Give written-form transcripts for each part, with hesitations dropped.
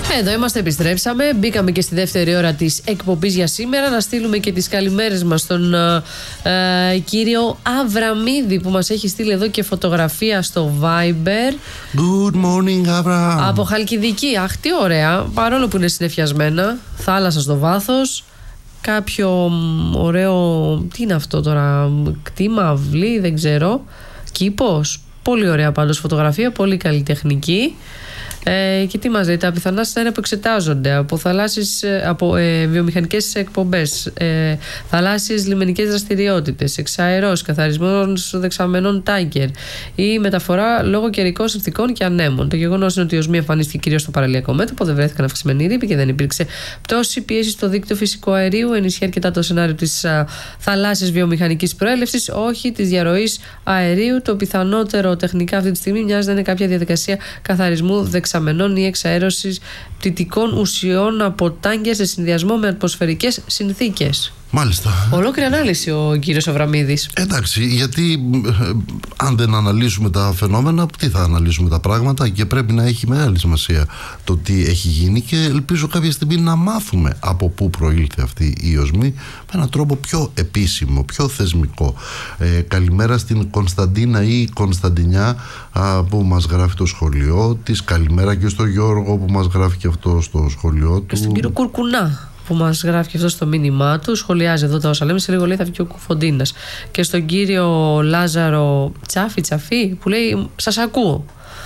Εδώ είμαστε, επιστρέψαμε. Μπήκαμε και στη δεύτερη ώρα της εκπομπής για σήμερα. Να στείλουμε και τις καλημέρες μας στον κύριο Αβραμίδη, που μας έχει στείλει εδώ και φωτογραφία στο Viber. Good morning, Αβραμ. Από Χαλκιδική. Αχ, τι ωραία. Παρόλο που είναι συννεφιασμένα, θάλασσα στο βάθος, κάποιο ωραίο. Τι είναι αυτό τώρα, κτήμα, αυλή, δεν ξέρω. Κήπος. Πολύ ωραία πάντως φωτογραφία, πολύ καλλιτεχνική. Και τι μας λέει, τα πιθανά σενάρια που εξετάζονται από βιομηχανικές εκπομπές, θαλάσσιες λιμενικές δραστηριότητες, εξαερός, καθαρισμός δεξαμενών τάγκερ ή μεταφορά λόγω καιρικών συνθηκών και ανέμων. Το γεγονός είναι ότι η οσμή εμφανίστηκε κυρίως στο παραλιακό μέτωπο, δεν βρέθηκαν αυξημένοι ρήποι και δεν υπήρξε πτώση πίεση στο δίκτυο φυσικού αερίου. Ενισχύει αρκετά το σενάριο της θαλάσσιας βιομηχανικής προέλευσης, όχι της διαρροής αερίου. Το πιθανότερο τεχνικά αυτή τη στιγμή μοιάζει να είναι κάποια διαδικασία καθαρισμού δεξαμενών ή εξαέρωσης πτυτικών ουσιών από τάγκερ σε συνδυασμό με ατμοσφαιρικές συνθήκες. Μάλιστα. Ολόκληρη ανάλυση ο κύριος Αβραμίδης. Εντάξει, γιατί αν δεν αναλύσουμε τα φαινόμενα, τι θα αναλύσουμε τα πράγματα, και πρέπει να έχει μεγάλη σημασία το τι έχει γίνει, και ελπίζω κάποια στιγμή να μάθουμε από πού προήλθε αυτή η οσμή με έναν τρόπο πιο επίσημο, πιο θεσμικό. Καλημέρα στην Κωνσταντίνα ή Κωνσταντινιά που μας γράφει το σχολείο της. Καλημέρα και στο Γιώργο που μας γράφει και αυτό στο σχολείο του. Και στον κύριο Κουρκουνά που μας γράφει και αυτό στο μήνυμά του. Σχολιάζει εδώ τα όσα λέμε. Σε λίγο λέει θα βγει ο Κουφοντίνας. Και στον κύριο Λάζαρο Τσαφή που λέει σας ακούω.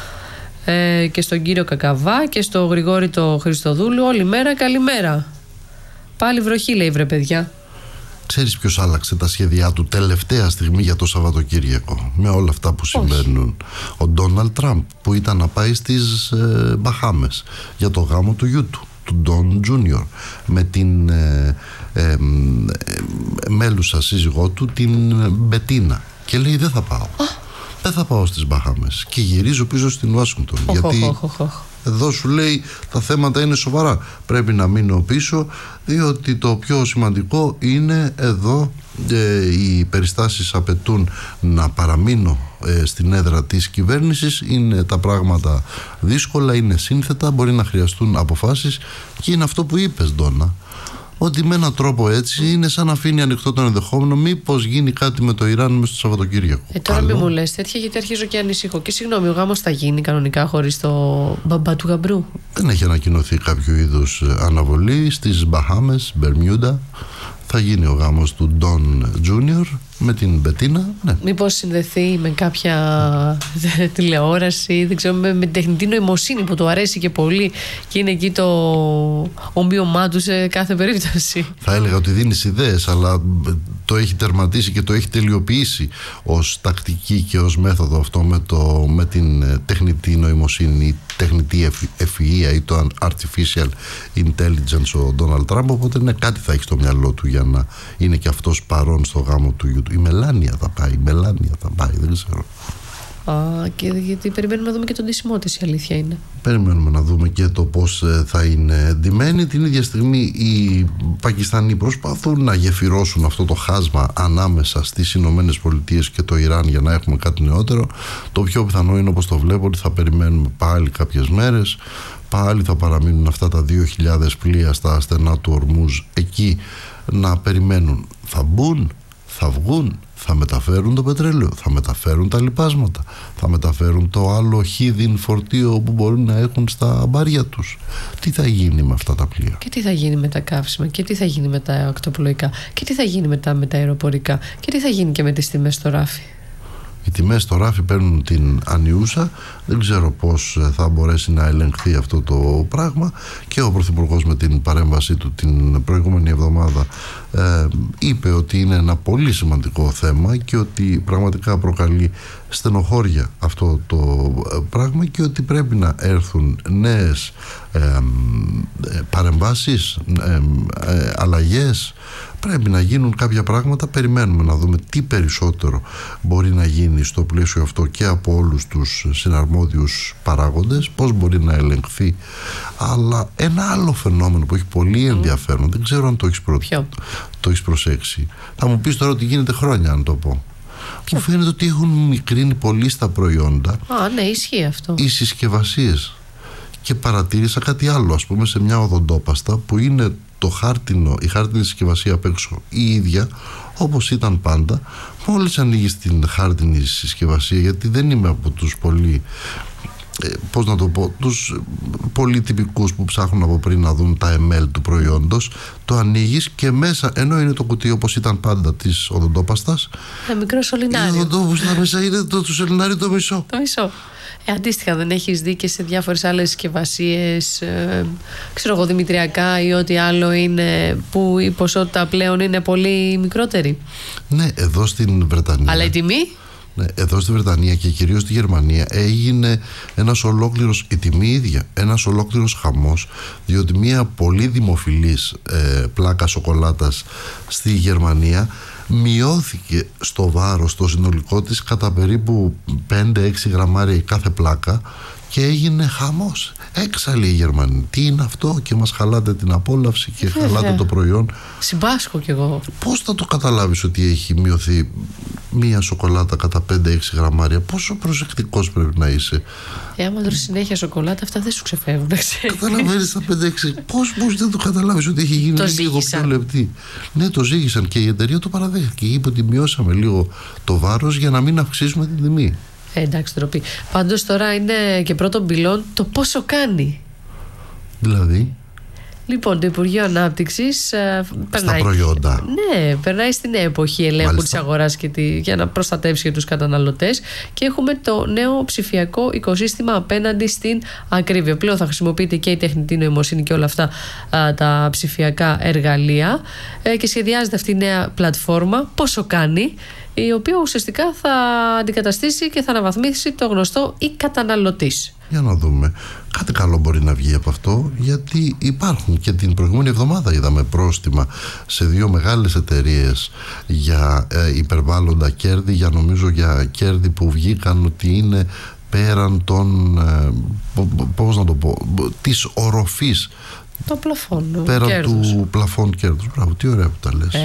Και στον κύριο Κακαβά και στο Γρηγόρη το Χριστοδούλου. Όλη μέρα καλημέρα. Πάλι βροχή, λέει, βρε παιδιά. Ξέρεις ποιος άλλαξε τα σχέδιά του τελευταία στιγμή για το Σαββατοκύριακο με όλα αυτά που συμβαίνουν? Ο Ντόναλντ Τραμπ, που ήταν να πάει στις Μπαχάμες για το γάμο του γιού του Ντόν Τζούνιορ, με την μέλουσα σύζυγό του, την Μπετίνα, και λέει δεν θα πάω. Δεν θα πάω στις Μπαχάμες και γυρίζω πίσω στην Ουάσιγκτον, γιατί εδώ σου λέει τα θέματα είναι σοβαρά, πρέπει να μείνω πίσω, διότι το πιο σημαντικό είναι εδώ οι περιστάσεις απαιτούν να παραμείνω στην έδρα της κυβέρνησης. Είναι τα πράγματα δύσκολα, είναι σύνθετα, μπορεί να χρειαστούν αποφάσεις, και είναι αυτό που είπες, Ντόνα, ότι με έναν τρόπο έτσι είναι σαν να αφήνει ανοιχτό τον ενδεχόμενο μήπως γίνει κάτι με το Ιράν μέσα στο Σαββατοκύριακο. Τώρα μην μου λες τέτοια, γιατί αρχίζω και ανησυχώ. Και συγγνώμη, ο γάμος θα γίνει κανονικά χωρίς το μπαμπά του γαμπρού? Δεν έχει ανακοινωθεί κάποιο είδους αναβολή. Στις Μπαχάμες, Μπερμιούντα, θα γίνει ο γάμος του Ντόν Τζούνιορ με την Μπετίνα. Ναι. Μήπως συνδεθεί με κάποια τηλεόραση, δεν ξέρω, με τεχνητή νοημοσύνη που του αρέσει και πολύ, και είναι εκεί το ομοίωμά του σε κάθε περίπτωση. Θα έλεγα ότι δίνεις ιδέες, αλλά το έχει τερματίσει και το έχει τελειοποιήσει ως τακτική και ως μέθοδο αυτό με την τεχνητή νοημοσύνη, τεχνητή ευφυΐα ή το artificial intelligence ο Ντόναλντ Τραμπ. Οπότε ναι, κάτι θα έχει στο μυαλό του για να είναι και αυτός παρόν στο γάμο του γιου του. Η Μελάνια θα πάει, δεν ξέρω. Και γιατί περιμένουμε να δούμε και τον ντύσιμό της, η αλήθεια είναι. Περιμένουμε να δούμε και το πώς θα είναι ντυμένη. Την ίδια στιγμή οι Πακιστανοί προσπαθούν να γεφυρώσουν αυτό το χάσμα ανάμεσα στις Ηνωμένες Πολιτείες και το Ιράν για να έχουμε κάτι νεότερο. Το πιο πιθανό είναι, όπως το βλέπω, ότι θα περιμένουμε πάλι κάποιες μέρες. Πάλι θα παραμείνουν αυτά τα 2.000 πλοία στα στενά του Ορμούζ εκεί να περιμένουν. Θα μπουν, θα βγουν, θα μεταφέρουν το πετρέλαιο, θα μεταφέρουν τα λιπάσματα, θα μεταφέρουν το άλλο χίδιν φορτίο που μπορούν να έχουν στα μπάρια τους. Τι θα γίνει με αυτά τα πλοία? Και τι θα γίνει με τα καύσιμα? Και τι θα γίνει με τα ακτοπλοϊκά? Και τι θα γίνει μετά με τα αεροπορικά? Και τι θα γίνει και με τις τιμές στο ράφι? Οι τιμές στο ράφι παίρνουν την ανιούσα. Δεν ξέρω πώς θα μπορέσει να ελεγχθεί αυτό το πράγμα. Και ο Πρωθυπουργός με την παρέμβασή του την προηγούμενη εβδομάδα είπε ότι είναι ένα πολύ σημαντικό θέμα και ότι πραγματικά προκαλεί στενοχώρια αυτό το πράγμα και ότι πρέπει να έρθουν νέες παρεμβάσεις, αλλαγές. Πρέπει να γίνουν κάποια πράγματα. Περιμένουμε να δούμε τι περισσότερο μπορεί να γίνει στο πλαίσιο αυτό και από όλους τους συναρμόδιους παράγοντες, πώς μπορεί να ελεγχθεί. Αλλά ένα άλλο φαινόμενο που έχει πολύ ενδιαφέρον, δεν ξέρω αν το έχεις προσέξει. Θα μου πεις τώρα ότι γίνεται χρόνια αν το πω. Μου φαίνεται ότι έχουν μικρύνει πολύ στα προϊόντα. Ναι, ισχύει αυτό. Οι συσκευασίες. Και παρατήρησα κάτι άλλο, ας πούμε, σε μια οδοντόπαστα που είναι η χάρτινη συσκευασία απ' έξω η ίδια όπως ήταν πάντα. Μόλις ανοίγεις την χάρτινη συσκευασία, γιατί δεν είμαι από τους πολύ τους πολύ τυπικούς που ψάχνουν από πριν να δουν τα ml του προϊόντος, το ανοίγεις και μέσα, ενώ είναι το κουτί όπως ήταν πάντα της οδοντόπαστας, μικρό σωληνάριο. Η οδοντόπαστα μέσα είναι το σωληνάριο το μισό. Αντίστοιχα, δεν έχεις δει και σε διάφορες άλλες συσκευασίες, ξέρω εγώ, δημητριακά ή ό,τι άλλο είναι, που η ποσότητα πλέον είναι πολύ μικρότερη? Ναι, εδώ στην Βρετανία. Αλλά η τιμή? Ναι, εδώ στη Βρετανία και κυρίως στη Γερμανία έγινε η τιμή ίδια, ένας ολόκληρος χαμός, διότι μια πολύ δημοφιλής πλάκα σοκολάτας στη Γερμανία μειώθηκε στο βάρος το συνολικό της κατά περίπου 5-6 γραμμάρια η κάθε πλάκα και έγινε χαμός. Έξαλλοι οι Γερμανοί. Τι είναι αυτό, και μας χαλάτε την απόλαυση και χαλάτε το προϊόν. Συμπάσχω κι εγώ. Πώς θα το καταλάβεις ότι έχει μειωθεί μία σοκολάτα κατά 5-6 γραμμάρια? Πόσο προσεκτικός πρέπει να είσαι? Άμα τρως συνέχεια σοκολάτα, αυτά δεν σου ξεφεύγουν. Καταλαβαίνεις τα 5-6. Πώς δεν το καταλάβεις ότι έχει γίνει λίγο πιο λεπτή? Ναι, το ζήγησαν και η εταιρεία το παραδέχτηκε. Είπε ότι μειώσαμε λίγο το βάρος για να μην αυξήσουμε την τιμή. Εντάξει, ντροπή. Πάντως τώρα είναι και πρώτον πυλών το πόσο κάνει. Δηλαδή? Λοιπόν, το Υπουργείο Ανάπτυξης στα προϊόντα. Ναι, περνάει στην νέα εποχή ελέγχου της αγοράς για να προστατεύσει και τους καταναλωτές, και έχουμε το νέο ψηφιακό οικοσύστημα απέναντι στην ακρίβεια. Πλέον θα χρησιμοποιείται και η τεχνητή νοημοσύνη και όλα αυτά τα ψηφιακά εργαλεία, και σχεδιάζεται αυτή η νέα πλατφόρμα πόσο κάνει, η οποία ουσιαστικά θα αντικαταστήσει και θα αναβαθμίσει το γνωστό «η καταναλωτής». Για να δούμε. Κάτι καλό μπορεί να βγει από αυτό, γιατί υπάρχουν, και την προηγούμενη εβδομάδα είδαμε πρόστιμα σε 2 μεγάλες εταιρείες για υπερβάλλοντα κέρδη, νομίζω για κέρδη που βγήκαν ότι είναι πέραν των πώς να το πω, της οροφής, το πλαφόν, πέραν κέρδους. του πλαφόν κέρδους. Μπράβο, τι ωραία που τα λες.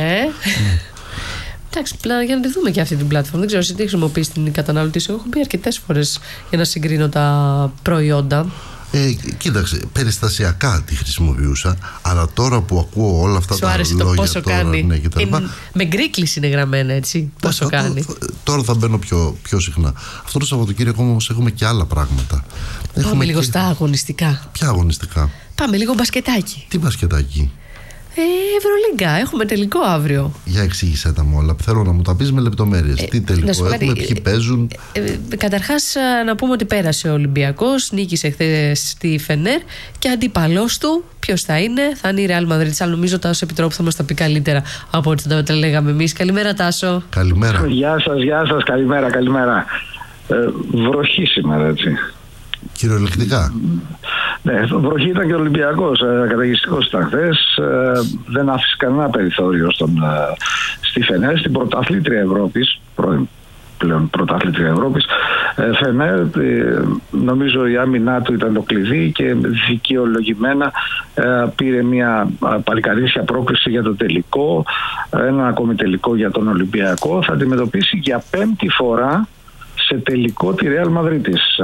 Εντάξει, για να τη δούμε και αυτή την πλατφόρμα. Δεν ξέρω εσύ τι χρησιμοποιείς την κατανάλωτη. Εγώ έχω πει αρκετές φορές για να συγκρίνω τα προϊόντα. Κοίταξε, περιστασιακά τη χρησιμοποιούσα, αλλά τώρα που ακούω όλα αυτά τα λόγια, το πόσο τώρα, κάνει. Ναι, και τα λοιπά, με γκρίκλης είναι γραμμένα, έτσι. Πόσο κάνει. Τώρα θα μπαίνω πιο συχνά. Αυτό το Σαββατοκύριακο όμως έχουμε και άλλα πράγματα. Πάμε λίγο στα αγωνιστικά. Ποια αγωνιστικά? Πάμε λίγο μπασκετάκι. Τι μπασκετάκι? Ευρωλίγκα, έχουμε τελικό αύριο. Για εξήγησέ τα μου όλα. Θέλω να μου τα πεις με λεπτομέρειες. Τι τελικό έχουμε, ποιοι παίζουν? Καταρχάς να πούμε ότι πέρασε ο Ολυμπιακός, νίκησε χθες στη Φενέρ, και αντίπαλός του ποιος θα είναι? Θα είναι η Real Madrid. Αλλά νομίζω ο Τάσος Επιτρόπου θα μας τα πει καλύτερα από ό,τι τα λέγαμε εμείς. Καλημέρα, Τάσο. Καλημέρα. Γεια σας, καλημέρα. Βροχή σήμερα, έτσι. Κυριολεκτικά. Ναι, βροχή ήταν και ο Ολυμπιακός. Καταιγιστικός ήταν χθες. Δεν άφησε κανένα περιθώριο στη Φενέρ, στην πρωταθλήτρια Ευρώπης, πλέον πρωταθλήτρια Ευρώπης. Φενέρ, νομίζω η άμυνά του ήταν το κλειδί και δικαιολογημένα πήρε μια παλικαρίσια πρόκριση για το τελικό, ένα ακόμη τελικό για τον Ολυμπιακό. Θα αντιμετωπίσει για 5η φορά σε τελικό τη Real Madrid της,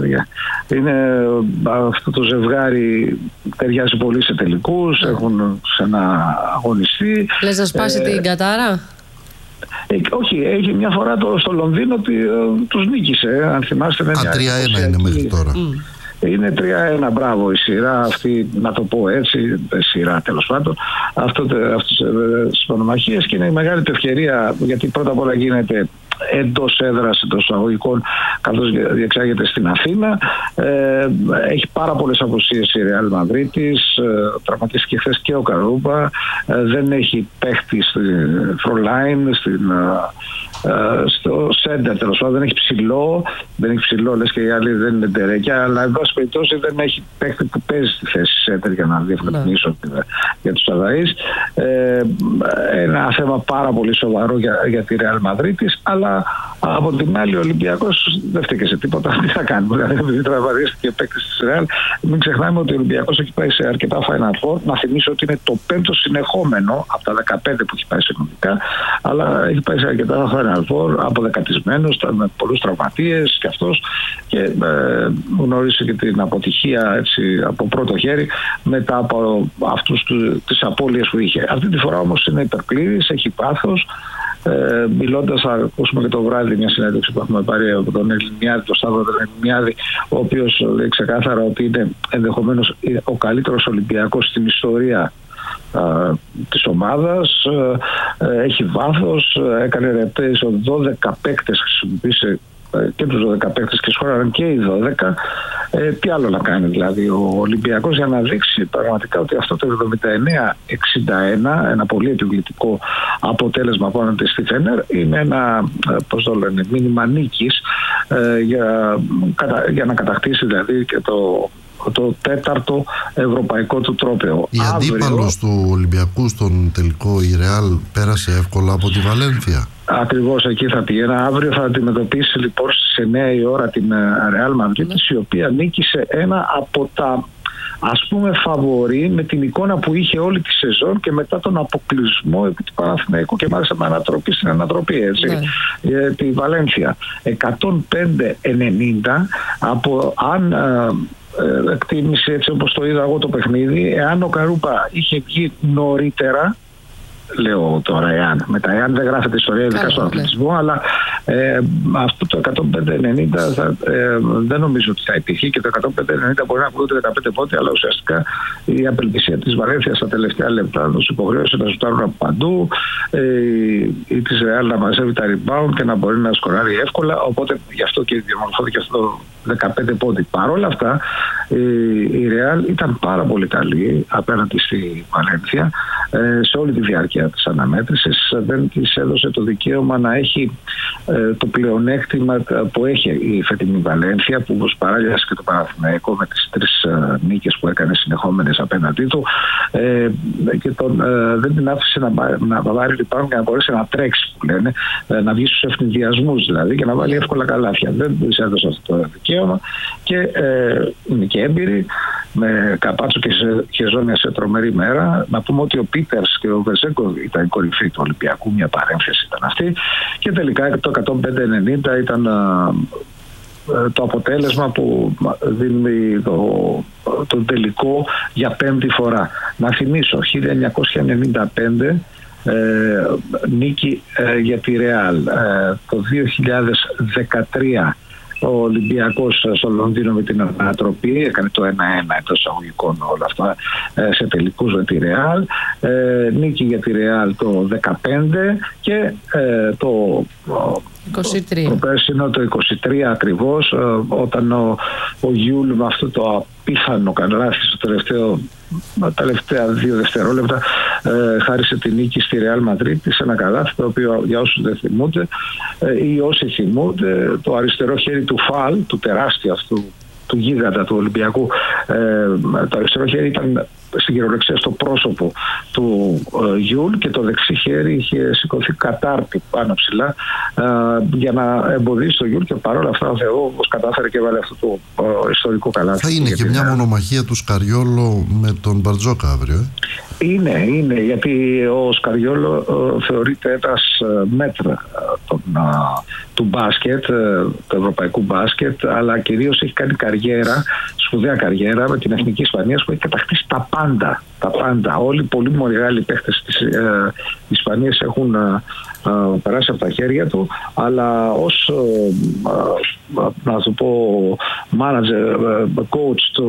είναι αυτό το ζευγάρι, ταιριάζει πολύ σε τελικούς, έχουν αγωνιστεί. Λες να σπάσει την κατάρα? Όχι, έχει μια φορά στο Λονδίνο τους νίκησε, αν θυμάστε. 3-1 είναι μέχρι τώρα. Είναι 3-1, μπράβο, η σειρά αυτή, να το πω έτσι, σειρά τέλος πάντων, αυτές τις υπονομαχίες, και είναι η μεγάλη ευκαιρία, γιατί πρώτα απ' όλα γίνεται εντός έδρας, εντός εισαγωγικών, καθώς διεξάγεται στην Αθήνα. Έχει πάρα πολλές απουσίες η Real Madrid της, τραυματίστηκε χθες και ο Καρούμπα, δεν έχει παίχτη στη Frontline, στο Center τέλος πάντων, δεν έχει ψηλό, λες και οι άλλοι δεν είναι ντερέκια, αλλά εν πάση περιπτώσει δεν έχει παίχτη που παίζει στη θέση Center, για να διευκρινίσω για τους Αδαείς. Ένα θέμα πάρα πολύ σοβαρό για τη Real Madrid της, αλλά από την άλλη ο Ολυμπιακός δεν φταίει σε τίποτα. Τι θα κάνουμε? Δηλαδή τραυματίστηκε παίκτης της Real. Μην ξεχνάμε ότι ο Ολυμπιακός έχει πάει σε αρκετά Final Four. Να θυμίσω ότι είναι το 5ο συνεχόμενο από τα 15 που έχει πάει συνολικά, αλλά έχει πάει σε αρκετά Final Final Four, αποδεκατισμένος, με πολλούς τραυματίες και αυτός, και γνώρισε και την αποτυχία έτσι, από πρώτο χέρι μετά από αυτούς τις απώλειες που είχε. Αυτή τη φορά όμως είναι υπερπλήρης, έχει πάθος. Μιλώντας, θα ακούσουμε και το βράδυ μια συνέντευξη που έχουμε πάρει από τον Ελληνιάδη, τον Σταύρο Ελληνιάδη, ο οποίος λέει ξεκάθαρα ότι είναι ενδεχομένως ο καλύτερος Ολυμπιακός στην ιστορία της ομάδας, έχει βάθος, έκανε ρεπέζο 12 παίκτες, χρησιμοποίησε και τους 12 παίκτες και σκόραραν και οι 12. Τι άλλο να κάνει δηλαδή ο Ολυμπιακός για να δείξει πραγματικά ότι αυτό το 79-61, ένα πολύ επιβλητικό αποτέλεσμα απέναντι στη Φενέρ, είναι ένα, πώς το λένε, μήνυμα νίκης για να κατακτήσει δηλαδή και το τέταρτο ευρωπαϊκό του τρόπαιο. Η αντίπαλος του Ολυμπιακού στον τελικό, η Ρεάλ, πέρασε εύκολα από τη Βαλένθια. Ακριβώς εκεί θα πήγαινα. Αύριο θα αντιμετωπίσει λοιπόν στις 9 η ώρα την Ρεάλ Μαδρίτης, η οποία νίκησε ένα από τα, ας πούμε, φαβορί με την εικόνα που είχε όλη τη σεζόν και μετά τον αποκλεισμό επί του Παναθηναϊκού, και μάλιστα με ανατροπή στην ανατροπή, έτσι, τη Βαλένθια. 105-90 από, αν εκτίμηση έτσι όπως το είδα εγώ το παιχνίδι, εάν ο Καρούπα είχε βγει νωρίτερα, λέω τώρα εάν, μετά εάν δεν γράφεται ιστορία ειδικά στον αθλητισμό, αλλά αυτό το 105-90 δεν νομίζω ότι θα υπήρχε, και το 105-90 μπορεί να ακούγεται 15 πόντοι, αλλά ουσιαστικά η απελπισία της Βαλένθιας στα τελευταία λεπτά τους υποχρέωσε να σουτάρουν από παντού, ή της Ρεάλ να μαζεύει τα rebound και να μπορεί να σκοράρει εύκολα, οπότε γι' αυτό και διαμορφώθηκε αυτό το 15 πόντι. Παρ' όλα αυτά η Ρεάλ ήταν πάρα πολύ καλή απέναντι στη Βαλένθια σε όλη τη διάρκεια της αναμέτρησης. Δεν της έδωσε το δικαίωμα να έχει το πλεονέκτημα που έχει η φετινή Βαλένθια, που όπως παράλληλα και το Παναθηναϊκό με τις 3 νίκες που έκανε συνεχόμενες απέναντί του, και δεν την άφησε να βάλει λοιπόν και να μπορέσει να τρέξει, που λένε, να βγει στους ευνηδιασμούς δηλαδή και να βάλει εύκολα καλάθια. Δεν της έδωσε αυτό το δικαίωμα, και είναι και έμπειρη, με Καπάτσο και Χεζόνια σε τρομερή μέρα. Να πούμε ότι ο Πίτερς και ο Βεζέγκο ήταν η κορυφή του Ολυμπιακού, μια παρέμφαση ήταν αυτή, και τελικά το 105-90 ήταν το αποτέλεσμα που δίνει το τελικό για 5η φορά. Να θυμίσω, 1995 νίκη για τη Ρεάλ, το 2013 ο Ολυμπιακός στο Λονδίνο με την ανατροπή έκανε το 1-1 εντός εισαγωγικών όλα αυτά σε τελικούς με τη Ρεάλ, νίκη για τη Ρεάλ το 2015 και το 23. Το πέρσινο το 23 ακριβώς, όταν ο Γιούλ με αυτό το απίθανο καλάθι στο τελευταία 2 δευτερόλεπτα χάρισε τη νίκη στη Ρεάλ Μαδρίτη, σε ένα καλάθι το οποίο, για όσους δεν θυμούνται ή όσοι θυμούνται, το αριστερό χέρι του Φαλ, του τεράστιου αυτού του γίγαντα του Ολυμπιακού, το αριστερό χέρι ήταν στην κυριολεξία στο πρόσωπο του Γιούλ, και το δεξί χέρι είχε σηκωθεί κατάρτι πάνω ψηλά για να εμποδίσει το Γιούλ, και παρόλα αυτά ο Θεός κατάφερε και έβαλε αυτό το ιστορικό καλάθι. Θα είναι και μια μονομαχία του Σκαριόλο με τον Μπαρτζόκα αύριο. Είναι, γιατί ο Σκαριόλο θεωρείται ένας μέτρα του μπάσκετ, του ευρωπαϊκού μπάσκετ, αλλά κυρίως έχει κάνει σπουδαία καριέρα με την Εθνική Ισπανίας, που έχει κατακτήσει τα πάντα. Όλοι οι πολύ μεγάλοι παίχτες της Ισπανίας έχουν περάσει από τα χέρια του, αλλά ως να το πω manager, coach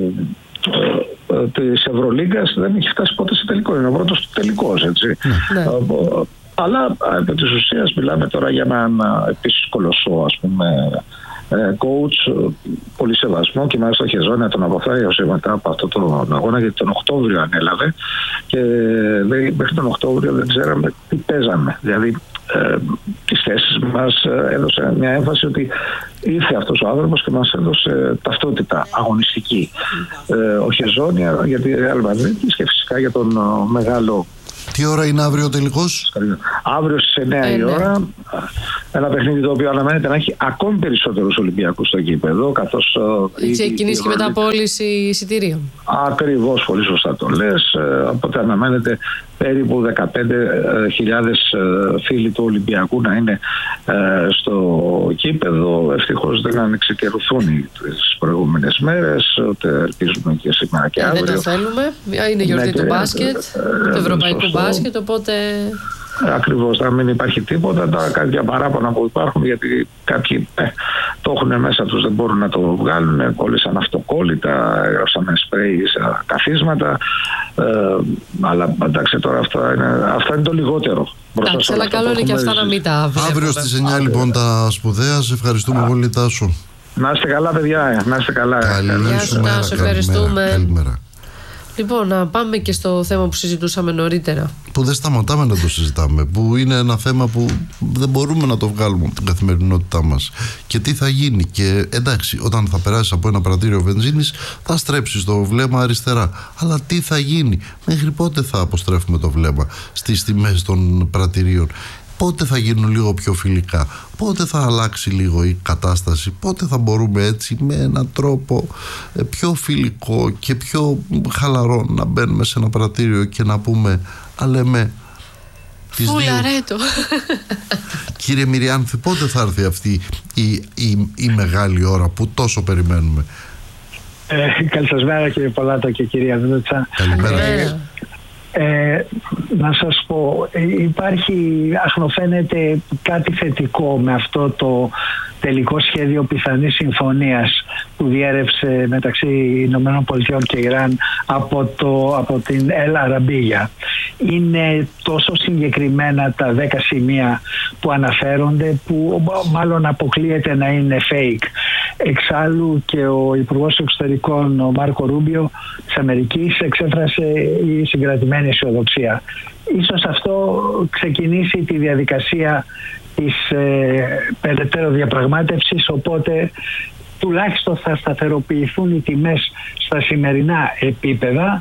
της Ευρωλίγκας δεν έχει φτάσει ποτέ σε τελικό. Είναι ο πρώτος του τελικός, έτσι. Αλλά επί της ουσίας μιλάμε τώρα για έναν επίσης κολοσσό, ας πούμε, coach, πολύ σεβασμό, και μάλιστα ο Χεζόνια τον αποφάσισε μετά από αυτό τον αγώνα, γιατί τον Οκτώβριο ανέλαβε και μέχρι τον Οκτώβριο δεν ξέραμε τι παίζαμε. Δηλαδή τις θέσεις μας έδωσε μια έμφαση ότι ήρθε αυτός ο άνθρωπος και μας έδωσε ταυτότητα αγωνιστική. Ο Χεζόνια για τη Ρεάλ Μαδρίτης και φυσικά για τον μεγάλο. Τι ώρα είναι αύριο τελικώς? Αύριο στις 9 η ώρα Ένα παιχνίδι το οποίο αναμένεται να έχει ακόμη περισσότερους Ολυμπιακούς στο γήπεδο, καθώς ξεκινήσει και μετά πώληση εισιτήριων. Ακριβώς, πολύ σωστά το λες. Οπότε αναμένεται περίπου 15.000 φίλοι του Ολυμπιακού να είναι στο γήπεδο. Ευτυχώς δεν ανεξεκαιρωθούν τις προηγούμενες μέρες, ούτε ελπίζουμε και σήμερα και αύριο. Δεν το θέλουμε. Είναι γιορτή του μπάσκετ, του ευρωπαϊκού μπάσκετ, οπότε... Ακριβώς, να μην υπάρχει τίποτα. Τα κάποια παράπονα που υπάρχουν, γιατί κάποιοι το έχουν μέσα τους, δεν μπορούν να το βγάλουν. Κόλλησαν αυτοκόλλητα, έγραψαν σπρέι σε καθίσματα. Αλλά εντάξει, τώρα αυτά είναι το λιγότερο. Εντάξει, αλλά καλό είναι και αυτά να μην τα βλέπουμε. Αύριο στις 9 λοιπόν τα σπουδαία. Σε ευχαριστούμε πολύ, Τάσο. Να είστε καλά, παιδιά. Να είστε καλά. Γεια σου, Τάσο, ευχαριστούμε. Καλημέρα. Λοιπόν, να πάμε και στο θέμα που συζητούσαμε νωρίτερα. Που δεν σταματάμε να το συζητάμε. Που είναι ένα θέμα που δεν μπορούμε να το βγάλουμε από την καθημερινότητά μας. Και τι θα γίνει. Και εντάξει, όταν θα περάσεις από ένα πρατήριο βενζίνης, θα στρέψεις το βλέμμα αριστερά. Αλλά τι θα γίνει. Μέχρι πότε θα αποστρέφουμε το βλέμμα στις τιμές των πρατηρίων. Πότε θα γίνουν λίγο πιο φιλικά, πότε θα αλλάξει λίγο η κατάσταση, πότε θα μπορούμε έτσι με έναν τρόπο πιο φιλικό και πιο χαλαρό να μπαίνουμε σε ένα πρατήριο και να πούμε λέμε φουλαρέτο. Κύριε Μυριάνθη, πότε θα έρθει αυτή η μεγάλη ώρα που τόσο περιμένουμε? Καλησπέρα κύριε Πολάτο και κυρία Δούτσα. Καλημέρα. Να σας πω, υπάρχει, αχνοφαίνεται κάτι θετικό με αυτό το τελικό σχέδιο πιθανής συμφωνίας που διέρευσε μεταξύ Ηνωμένων Πολιτειών και Ιράν από την El Arabiya. Είναι τόσο συγκεκριμένα τα 10 σημεία που αναφέρονται, που μάλλον αποκλείεται να είναι fake. Εξάλλου και ο Υπουργός Εξωτερικών, ο Μάρκο Ρούμπιο της Αμερικής, εξέφρασε η συγκρατημένη αισιοδοξία. Ίσως αυτό ξεκινήσει τη διαδικασία της περαιτέρω διαπραγμάτευσης, οπότε τουλάχιστον θα σταθεροποιηθούν οι τιμές στα σημερινά επίπεδα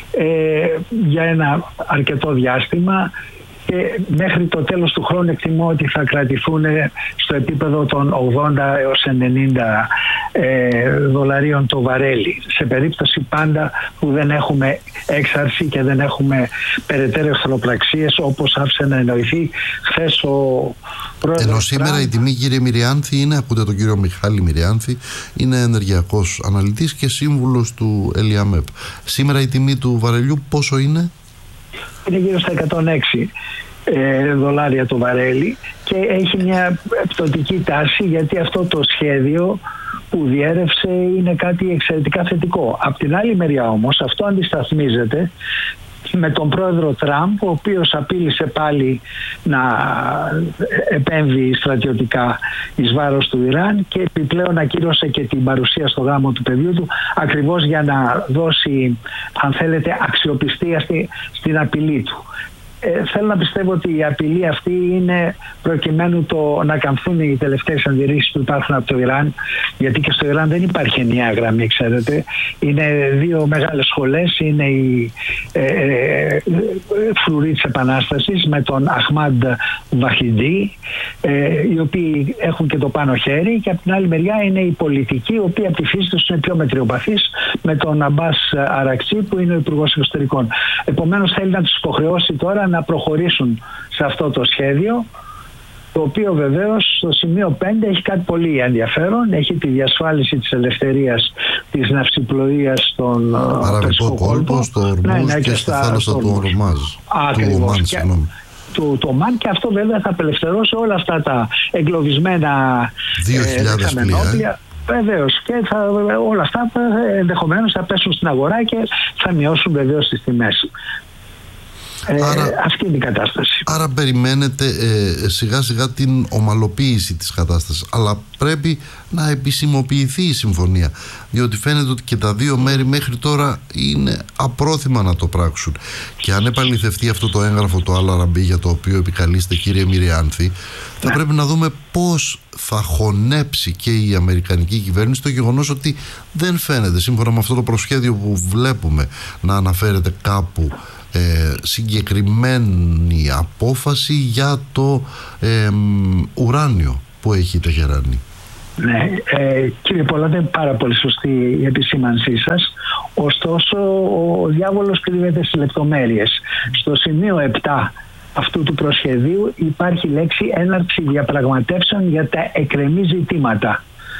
για ένα αρκετό διάστημα, και μέχρι το τέλος του χρόνου εκτιμώ ότι θα κρατηθούν στο επίπεδο των 80 έως 90 δολαρίων το βαρέλι, σε περίπτωση πάντα που δεν έχουμε έξαρση και δεν έχουμε περαιτέρω εχθροπραξίες, όπως άφησε να εννοηθεί χθες ο πρόεδρος. Ενώ σήμερα η τιμή, κύριε Μυριάνθη, είναι, ακούτε τον κύριο Μιχάλη Μυριάνθη, είναι ενεργειακός αναλυτής και σύμβουλος του ΕΛΙΑΜΕΠ. Σήμερα η τιμή του βαρελιού πόσο είναι? Είναι γύρω στα 106 δολάρια το βαρέλι και έχει μια πτωτική τάση, γιατί αυτό το σχέδιο που διέρευσε είναι κάτι εξαιρετικά θετικό. Απ' την άλλη μεριά όμως αυτό αντισταθμίζεται με τον πρόεδρο Τραμπ, ο οποίος απείλησε πάλι να επέμβει στρατιωτικά εις βάρος του Ιράν και επιπλέον ακύρωσε και την παρουσία στο γάμο του παιδιού του, ακριβώς για να δώσει, αν θέλετε, αξιοπιστία στην απειλή του. Θέλω να πιστεύω ότι η απειλή αυτή είναι προκειμένου να καμφθούν οι τελευταίες αντιρρήσεις που υπάρχουν από το Ιράν, γιατί και στο Ιράν δεν υπάρχει ενιαία γραμμή, ξέρετε. Είναι δύο μεγάλες σχολές, είναι η φρουροί της Επανάστασης με τον Αχμάντ Βαχιντή, οι οποίοι έχουν και το πάνω χέρι, και από την άλλη μεριά είναι οι πολιτικοί, οι οποίοι από τη φύση τους είναι πιο μετριοπαθείς, με τον Αμπάς Αρακτσί που είναι ο Υπουργός Εξωτερικών. Επομένως θέλει να τους υποχρεώσει τώρα να προχωρήσουν σε αυτό το σχέδιο, το οποίο βεβαίως στο σημείο 5 έχει κάτι πολύ ενδιαφέρον. Έχει τη διασφάλιση της ελευθερίας της ναυσιπλοείας στον Αραβικό κόλπο, στο Ορμούζ και στη θάλασσα του Ορμάζ. Ακριβώς. Του Ομάν, και αυτό βέβαια θα απελευθερώσει όλα αυτά τα εγκλωβισμένα 2.000 πλοία. Βεβαίως, και όλα αυτά ενδεχομένως θα πέσουν στην αγορά και θα μειώσουν βεβαίως τις τιμές. Αυτή είναι η κατάσταση. Άρα περιμένετε σιγά σιγά την ομαλοποίηση της κατάστασης, αλλά πρέπει να επισημοποιηθεί η συμφωνία, διότι φαίνεται ότι και τα δύο μέρη μέχρι τώρα είναι απρόθυμα να το πράξουν. Και αν επαληθευτεί αυτό το έγγραφο, το Al Arabi, για το οποίο επικαλείστε κύριε Μυριάνθη, θα πρέπει να δούμε πώς θα χωνέψει και η αμερικανική κυβέρνηση το γεγονός ότι δεν φαίνεται, σύμφωνα με αυτό το προσχέδιο που βλέπουμε, να αναφέρεται κάπου συγκεκριμένη απόφαση για το ουράνιο που έχει η Τεχεράνη. Ναι, κύριε Πολάτε, πάρα πολύ σωστή η επισήμανσή σας. Ωστόσο, ο διάβολος κρύβεται στις λεπτομέρειες. Στο σημείο 7 αυτού του προσχεδίου υπάρχει λέξη έναρξη διαπραγματεύσεων για τα εκκρεμή ζητήματα.